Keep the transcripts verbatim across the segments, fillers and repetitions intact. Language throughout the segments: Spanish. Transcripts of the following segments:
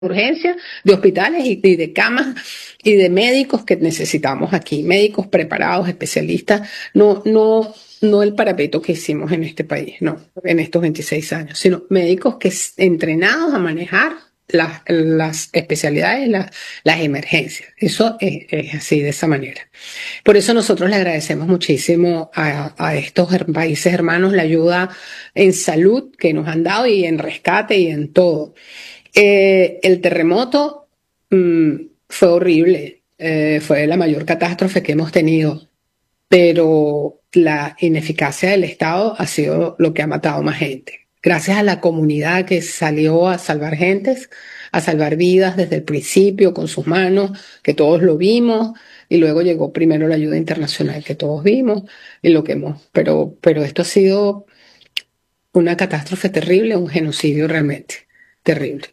urgencias, de hospitales y, y de camas y de médicos que necesitamos aquí, médicos preparados, especialistas, no, no, no el parapeto que hicimos en este país, no, en estos veintiséis años, sino médicos que s- entrenados a manejar las, las especialidades, las, las emergencias. Eso es, es así, de esa manera. Por eso nosotros le agradecemos muchísimo a, a estos her- países hermanos la ayuda en salud que nos han dado y en rescate y en todo. Eh, el terremoto mm, fue horrible, eh, fue la mayor catástrofe que hemos tenido, pero la ineficacia del Estado ha sido lo que ha matado más gente. Gracias a la comunidad que salió a salvar gentes, a salvar vidas desde el principio con sus manos, que todos lo vimos, y luego llegó primero la ayuda internacional que todos vimos, y lo que hemos, pero, pero esto ha sido una catástrofe terrible, un genocidio realmente terrible.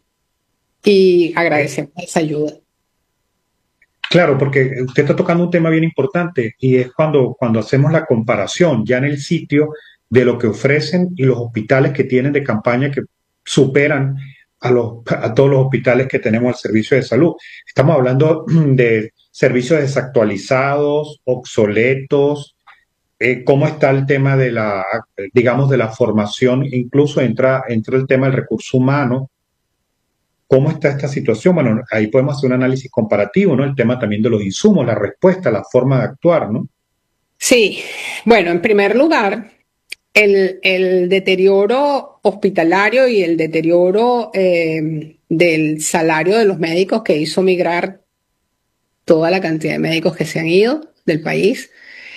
Y Eh, agradecemos esa ayuda. claro, porque usted está tocando un tema bien importante y es cuando, cuando hacemos la comparación ya en el sitio de lo que ofrecen y los hospitales que tienen de campaña que superan a, los, a todos los hospitales que tenemos al servicio de salud. Estamos hablando de servicios desactualizados, obsoletos. Eh, ¿cómo está el tema de la, digamos, de la formación? Incluso entra, entra el tema del recurso humano. ¿Cómo está esta situación? Bueno, ahí podemos hacer un análisis comparativo, ¿no? El tema también de los insumos, la respuesta, la forma de actuar, ¿no? Sí, bueno, en primer lugar, el, el deterioro hospitalario y el deterioro eh, del salario de los médicos que hizo migrar toda la cantidad de médicos que se han ido del país,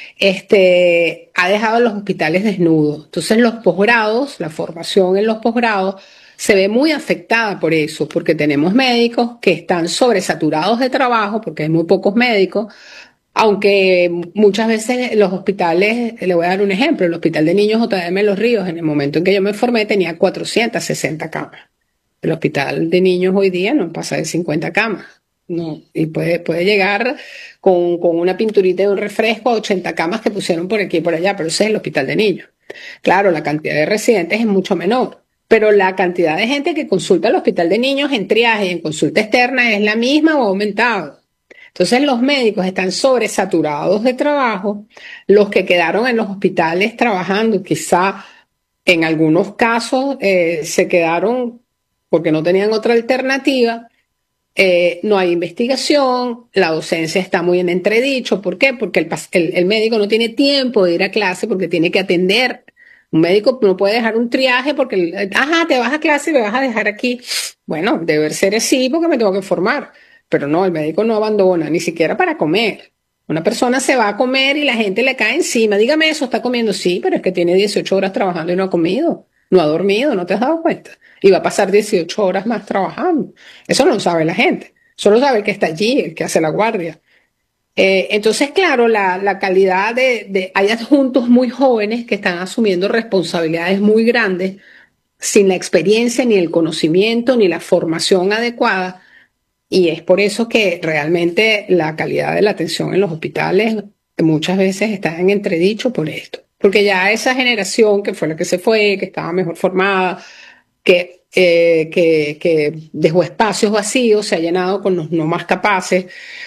este, ha dejado los hospitales desnudos. Entonces los posgrados, la formación en los posgrados, se ve muy afectada por eso, porque tenemos médicos que están sobresaturados de trabajo, porque hay muy pocos médicos, aunque muchas veces los hospitales, le voy a dar un ejemplo, el Hospital de Niños J M Los Ríos, en el momento en que yo me formé, tenía cuatrocientas sesenta camas. El hospital de niños hoy día no pasa de cincuenta camas. No, y puede, puede llegar con, con una pinturita de un refresco a ochenta camas que pusieron por aquí y por allá, pero ese es el hospital de niños. Claro, la cantidad de residentes es mucho menor, pero la cantidad de gente que consulta al hospital de niños en triaje y en consulta externa es la misma o ha aumentado. Entonces los médicos están sobresaturados de trabajo, los que quedaron en los hospitales trabajando, quizá en algunos casos eh, se quedaron porque no tenían otra alternativa, eh, no hay investigación, la docencia está muy en entredicho. ¿Por qué? Porque el, el, el médico no tiene tiempo de ir a clase porque tiene que atender. Un médico no puede dejar un triaje porque, ajá, te vas a clase y me vas a dejar aquí. Bueno, debe ser así porque me tengo que formar. Pero no, el médico no abandona, ni siquiera para comer. Una persona se va a comer y la gente le cae encima. Dígame eso, está comiendo. Sí, pero es que tiene dieciocho horas trabajando y no ha comido. No ha dormido, ¿no te has dado cuenta? Y va a pasar dieciocho horas más trabajando. Eso no lo sabe la gente. Solo sabe el que está allí, el que hace la guardia. Eh, entonces, claro, la, la calidad de, de... Hay adjuntos muy jóvenes que están asumiendo responsabilidades muy grandes sin la experiencia, ni el conocimiento, ni la formación adecuada. Y es por eso que realmente la calidad de la atención en los hospitales muchas veces está en entredicho por esto. Porque ya esa generación que fue la que se fue, que estaba mejor formada, que, eh, que, que dejó espacios vacíos, se ha llenado con los no más capaces.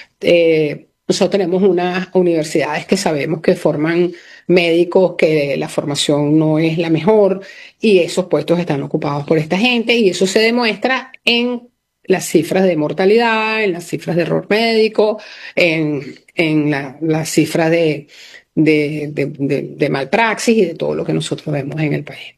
Eh, nosotros tenemos unas universidades que sabemos que forman médicos, que la formación no es la mejor y esos puestos están ocupados por esta gente y eso se demuestra en las cifras de mortalidad, en las cifras de error médico, en, en la, las cifras de, de, de, de, de malpraxis y de todo lo que nosotros vemos en el país.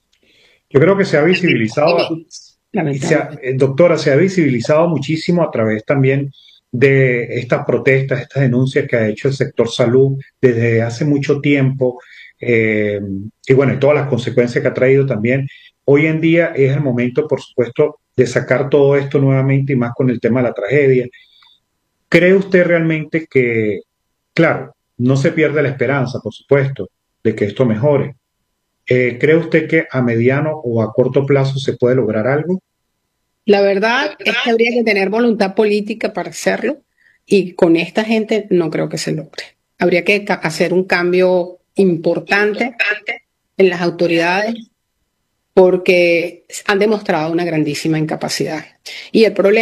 Yo creo que se ha visibilizado, y se ha- Lamentablemente. eh, doctora, se ha visibilizado muchísimo a través también de estas protestas, estas denuncias que ha hecho el sector salud desde hace mucho tiempo, eh, y bueno, y todas las consecuencias que ha traído también. Hoy en día es el momento, por supuesto, de sacar todo esto nuevamente y más con el tema de la tragedia. ¿Cree usted realmente que, claro, no se pierde la esperanza, por supuesto, de que esto mejore? Eh, ¿cree usted que a mediano o a corto plazo se puede lograr algo? La verdad es que habría que tener voluntad política para hacerlo y con esta gente no creo que se logre. Habría que ca- hacer un cambio importante en las autoridades porque han demostrado una grandísima incapacidad. Y el problema